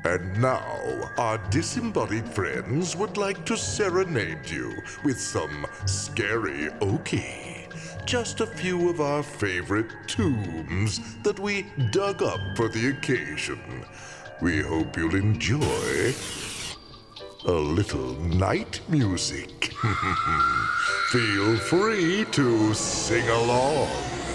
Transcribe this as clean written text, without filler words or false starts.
And now, our disembodied friends would like to serenade you with some scary oki. Just a few of our favorite tombs that we dug up for the occasion. We hope you'll enjoy a little night music. Feel free to sing along.